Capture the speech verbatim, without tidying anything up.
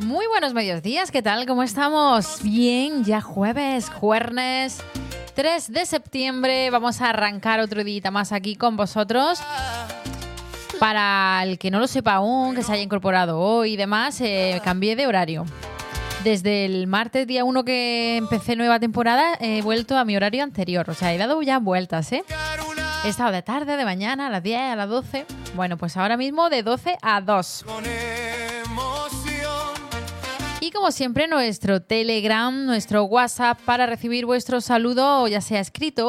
Muy buenos mediodías, ¿qué tal? ¿Cómo estamos? Bien, ya jueves, jueves tres de septiembre. Vamos a arrancar otro día más aquí con vosotros. Para el que no lo sepa aún, que se haya incorporado hoy y demás, eh, cambié de horario. Desde el martes día uno que empecé nueva temporada, he vuelto a mi horario anterior. O sea, he dado ya vueltas, ¿eh? He estado de tarde, de mañana, a las diez, a las doce. Bueno, pues ahora mismo de doce a dos. Y como siempre, nuestro Telegram, nuestro WhatsApp para recibir vuestro saludo, ya sea escrito